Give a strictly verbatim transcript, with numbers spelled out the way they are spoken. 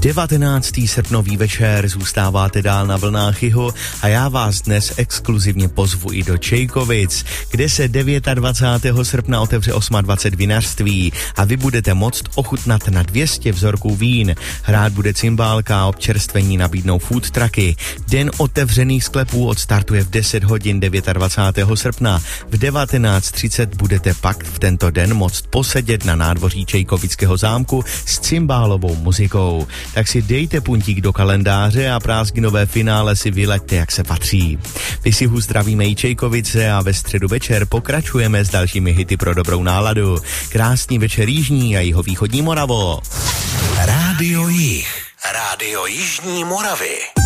devatenáctého srpnový večer, zůstáváte dál na vlnách Jihu a já vás dnes exkluzivně pozvu i do Čejkovic, kde se dvacátého devátého srpna otevře dvacet osm vinařství a vy budete moct ochutnat na dvě stě vzorků vín. Hrát bude cymbálka a občerstvení nabídnou food trucky. Den otevřených sklepů odstartuje v deset hodin dvacátého devátého srpna. V devatenáct třicet budete pak v tento den moct posedět na nádvoří Čejkovického zámku s cymbálovou muzikou. Tak si dejte puntík do kalendáře a prázdninové finále si vyleďte, jak se patří. Vy si hu zdravíme i Čejkovice a ve středu večer pokračujeme s dalšími hity pro dobrou náladu. Krásný večer Jižní a jihovýchodní Moravo. Rádio Jih. Rádio Jižní Moravy.